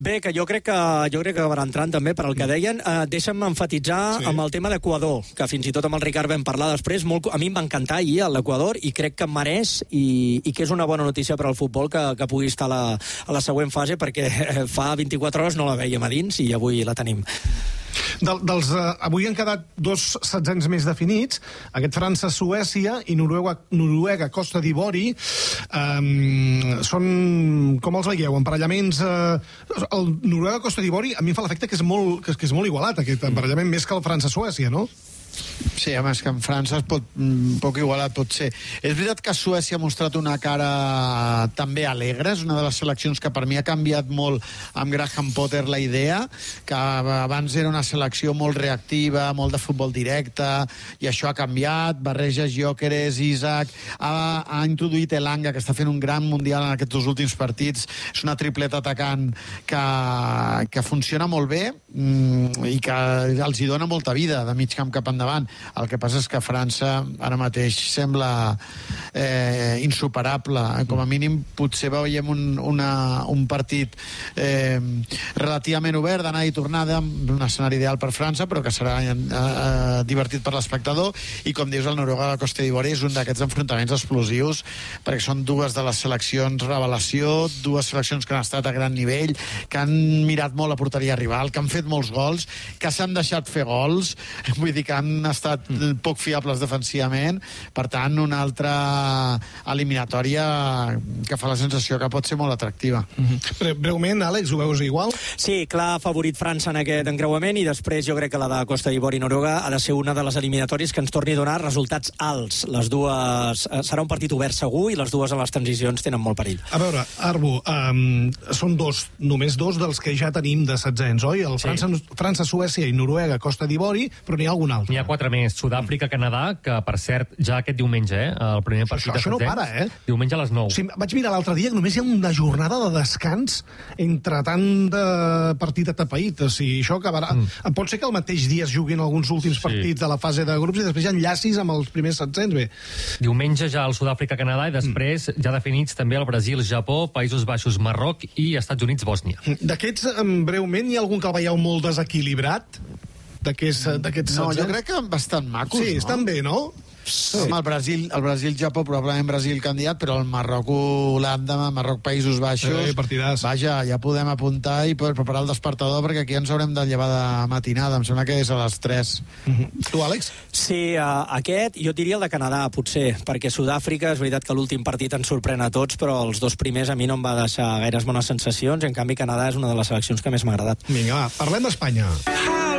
Bé, que jo crec que acabarà entrant també per al que deien. Deixa'm emfatitzar amb el tema d'Equador, que fins i tot amb el Ricard vam parlar després. A mi em va encantar ahir l'Equador i crec que mereix i que és una bona notícia per al futbol que pugui estar a la següent fase, perquè fa 24 hores no la vèiem a dins i avui la tenim. Avui han quedat 2 setzents més definits, aquest França-Suècia i Noruega-Costa d'Ivori. Són, com els veieu, emparellaments... El Noruega-Costa d'Ivori a mi em fa l'efecte que és molt igualat, aquest emparellament, més que el França-Suècia, no? Sí, home, és que en França un poc igualat pot ser. És veritat que Suècia ha mostrat una cara també alegre, és una de les seleccions que per mi ha canviat molt amb Graham Potter la idea, que abans era una selecció molt reactiva, molt de futbol directe, i això ha canviat, barreja Gyökeres, Isaac, ha introduït Elanga, que està fent un gran mundial en aquests 2 últims partits, és una tripleta atacant que funciona molt bé i que els hi dona molta vida de mig camp cap endavant. El que passa és que França ara mateix sembla insuperable. Com a mínim potser veiem un partit relativament obert d'anada i tornada, un escenari ideal per França, però que serà divertit per l'espectador. I com dius, el Noruega de la Costa d'Ivori és un d'aquests enfrontaments explosius, perquè són 2 de les seleccions revelació, 2 seleccions que han estat a gran nivell, que han mirat molt la porteria rival, que han fet molts gols, que s'han deixat fer gols, vull dir que han estat poc fiables defensivament. Per tant, una altra eliminatòria que fa la sensació que pot ser molt atractiva. Breument, Àlex, ho veus igual? Sí, clar, favorit França en aquest encreuament, i després jo crec que la de Costa d'Ivori i Noruega ha de ser una de les eliminatòries que ens torni a donar resultats alts. Les dues serà un partit obert segur i les dues a les transicions tenen molt perill. A veure, Arbu, són només 2 dels que ja tenim de setzents, oi? El França, Suècia i Noruega, Costa d'Ivori, però n'hi ha algun altre. N'hi ha 4 més. Sud-àfrica, Canadà, que per cert ja aquest diumenge, el primer partit de setzents. Això no para, Diumenge a les 9. Sí, vaig mirar l'altre dia que només hi ha una jornada de descans entre tant de partit atapeït. O sigui, això acabarà... Pot ser que el mateix dia es juguin alguns últims partits de la fase de grups i després ja enllacis amb els primers setzents. Bé. Diumenge ja el Sud-àfrica, Canadà, i després ja definits també el Brasil, Japó, Països Baixos, Marroc i Estats Units, Bòsnia. D'aquests, breument, hi ha algun que el veieu molt desequilibrat? D'aquests no, jo crec que bastant macos, sí, estan bé, no? Sí. Home, el Brasil-Japó, probablement Brasil candidat, però el Marroc-Holanda, Marroc-Països Baixos... partidàs. Vaja, ja podem apuntar i poder preparar el despertador, perquè aquí ens haurem de llevar de matinada. Em sembla que és a les 3. Tu, Àlex? Sí, aquest, jo diria el de Canadà, potser, perquè Sud-àfrica, és veritat que l'últim partit ens sorprèn a tots, però els 2 primers a mi no em va deixar gaires bones sensacions, en canvi Canadà és una de les seleccions que més m'ha agradat. Vinga, va, parlem d'Espanya.